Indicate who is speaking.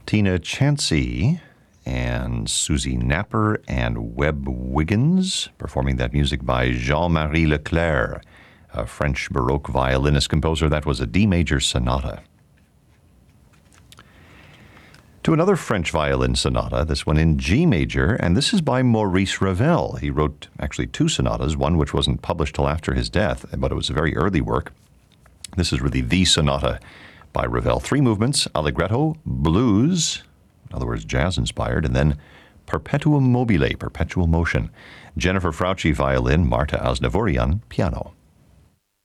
Speaker 1: Tina Chancey and Susie Napper and Webb Wiggins performing that music by Jean-Marie Leclerc, a French Baroque violinist composer. That was a D major sonata. To another French violin sonata, this one in G major, and this is by Maurice Ravel. He wrote actually two sonatas, one which wasn't published till after his death, but it was a very early work. This is really the sonata by Ravel. 3 movements: Allegretto, blues, in other words, jazz-inspired, and then Perpetuum mobile, perpetual motion. Jennifer Frauci, violin, Marta Aznavourian, piano.